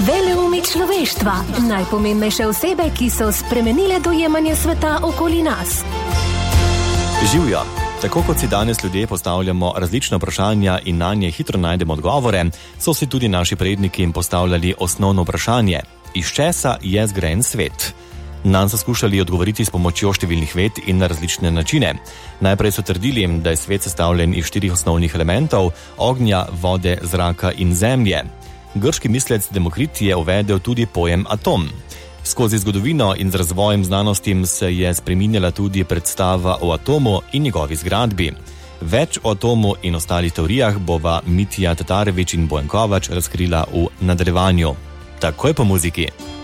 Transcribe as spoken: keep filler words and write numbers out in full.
Veleumi človeštva, najpomembnejše osebe, ki so spremenile dojemanje sveta okoli nas. Živjo. Tako kot si danes ljudje postavljamo različna vprašanja in na nje hitro najdemo odgovore, so si tudi naši predniki postavljali osnovno vprašanje: iz česa je zgrajen svet? Nanj so skušali odgovoriti s pomočjo številnih ved in na različne načine. Najprej so trdili, da je svet sestavljen iz štirih osnovnih elementov: ognja, vode, zraka in zemlje. Grški mislec Demokrit je uvedel tudi pojem atom. Skozi zgodovino in z razvojem znanosti se je spreminjala tudi predstava o atomu in njegovi zgradbi. Več o atomu in ostalih teorijah bova Mitja Tatarević in Bojan Kovač razkrila v nadaljevanju. Takoj po muziki.